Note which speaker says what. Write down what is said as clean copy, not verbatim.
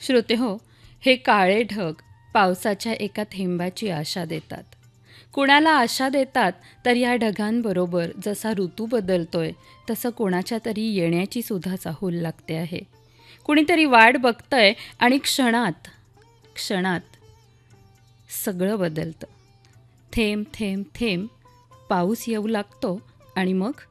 Speaker 1: श्रोतेहो, हे काळे ढग पावसाच्या एका थेंबाची आशा देतात. कुणाला आशा देतात तर या ढगांबरोबर जसा ऋतू बदलतोय तसं कोणाच्या तरी येण्याची सुद्धा चाहूल लागते आहे. कुणीतरी वाट बघतंय आणि क्षणात क्षणात सगळं बदलतं. थेंब थेंब थेंब पाऊस येऊ लागतो आणि मग